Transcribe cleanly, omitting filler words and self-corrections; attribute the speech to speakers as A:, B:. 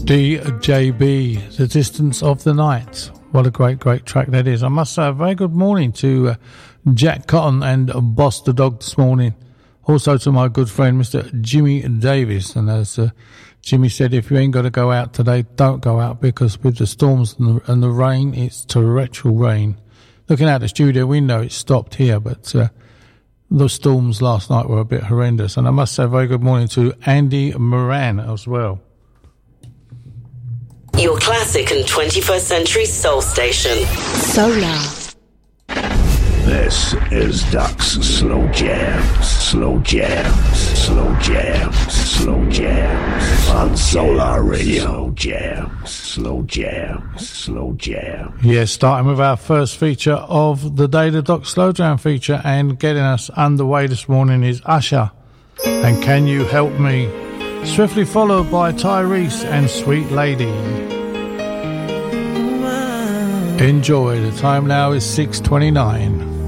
A: DJB, The Distance of the Night. What a great track that is. I must say a very good morning to Jack Cotton and Boss the Dog this morning. Also to my good friend Mr. Jimmy Davis. And as Jimmy said, if you ain't got to go out today, don't go out, because with the storms and the rain, it's torrential rain. Looking out the studio window, it stopped here, but the storms last night were a bit horrendous. And I must say a very good morning to Andy Moran as well.
B: Your classic and 21st century soul station. Solar.
C: This is Duck's Slow Jams. Slow Jams. Slow Jams. Slow Jams. On Solar Radio. Slow Jams. Slow Jams. Slow Jams.
A: Yes, starting with our first feature of the day, the Doc Slow Jam feature, and getting us underway this morning is Usher and Can You Help Me? Swiftly followed by Tyrese and Sweet Lady. Enjoy. The time now is 6:29.